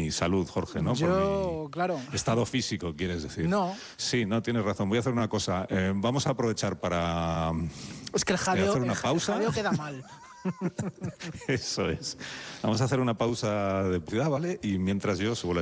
mi salud, Jorge, ¿no? Yo, claro. Estado físico, quieres decir. No. Sí, no, tienes razón. Voy a hacer una cosa. Vamos a aprovechar para Es que el jadeo, hacer una pausa. el jadeo queda mal. Eso es. Vamos a hacer una pausa de publicidad, ¿vale? Y mientras yo subo la